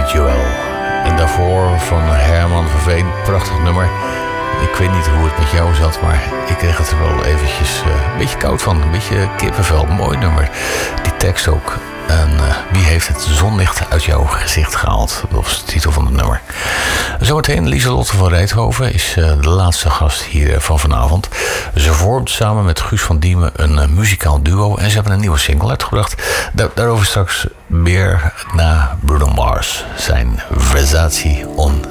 Joel. En daarvoor van Herman van Veen, prachtig nummer. Ik weet niet hoe het met jou zat, maar ik kreeg het er wel eventjes een beetje koud van. Een beetje kippenvel, mooi nummer. Die tekst ook. En wie heeft het zonlicht uit jouw gezicht gehaald? Dat was de titel van het nummer. Zometeen Lieselotte van Rijthoven is de laatste gast hier van vanavond. Ze vormt samen met Guus van Diemen een muzikaal duo. En ze hebben een nieuwe single uitgebracht. Daarover straks meer na Bruno Mars. Zijn Versace on